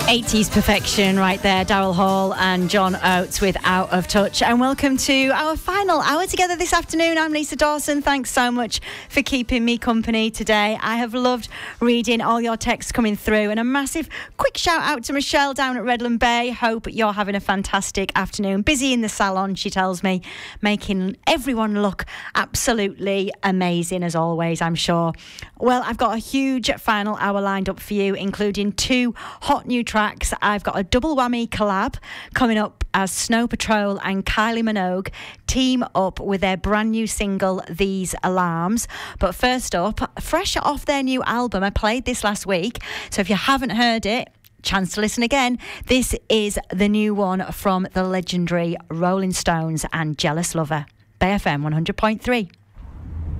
80s perfection right there. Daryl Hall and John Oates with Out of Touch. And welcome to our final hour together this afternoon. I'm Lisa Dawson. Thanks so much for keeping me company today. I have loved reading all your texts coming through. And a massive quick shout out to Michelle down at Redland Bay. Hope you're having a fantastic afternoon. Busy in the salon, she tells me, making everyone look absolutely amazing as always, I'm sure. Well, I've got a huge final hour lined up for you, including 2 hot new tracks. I've got a double whammy collab coming up as Snow Patrol and Kylie Minogue team up with their brand new single, These Alarms. But first up, fresh off their new album, I played this last week, so if you haven't heard it, chance to listen again. This is the new one from the legendary Rolling Stones and Jealous Lover. Bay FM 100.3.